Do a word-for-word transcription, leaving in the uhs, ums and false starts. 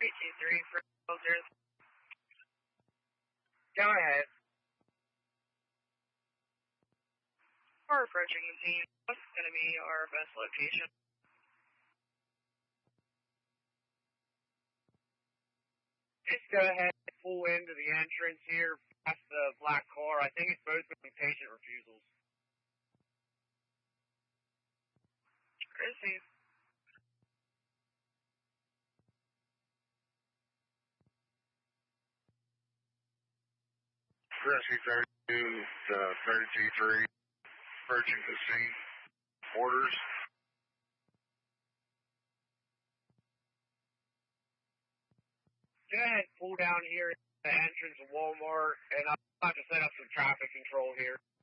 two three for soldiers. Go ahead. We're approaching the scene. What's going to be our best location? Just go ahead and pull into the entrance here past the black car. I think it's both of them patient refusals. Receive. Rescue thirty-two, uh, thirty-two three, approaching the scene. Orders. Go ahead and pull down here at the entrance of Walmart, and I'm about to set up some traffic control here.